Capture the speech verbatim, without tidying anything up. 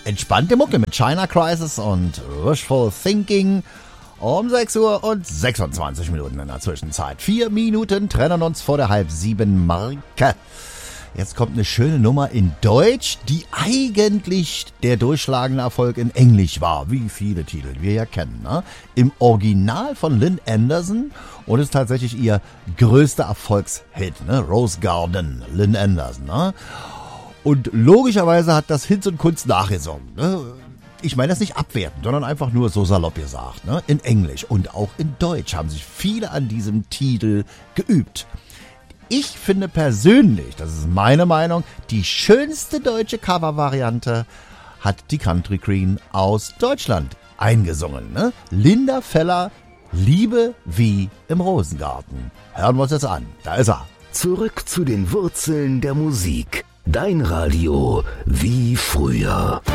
entspannte Mucke mit China Crisis und Wishful Thinking. Um sechs Uhr und sechsundzwanzig Minuten in der Zwischenzeit. Vier Minuten trennen uns vor der halb sieben Marke. Jetzt kommt eine schöne Nummer in Deutsch, die eigentlich der durchschlagende Erfolg in Englisch war, wie viele Titel wir ja kennen. Ne? Im Original von Lynn Anderson und ist tatsächlich ihr größter Erfolgshit, ne? Rose Garden, Lynn Anderson. Ne? Und logischerweise hat das Hinz und Kunst nachgesungen. Ne? Ich meine das nicht abwertend, sondern einfach nur so salopp gesagt. Ne? In Englisch und auch in Deutsch haben sich viele an diesem Titel geübt. Ich finde persönlich, das ist meine Meinung, die schönste deutsche Covervariante hat die Country Queen aus Deutschland eingesungen. Ne? Linda Feller, Liebe wie im Rosengarten. Hören wir uns das an. Da ist er. Zurück zu den Wurzeln der Musik. Dein Radio wie früher.